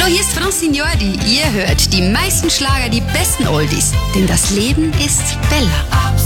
Hallo, hier ist Francine Jordi. Ihr hört die meisten Schlager, die besten Oldies. Denn das Leben ist Bella.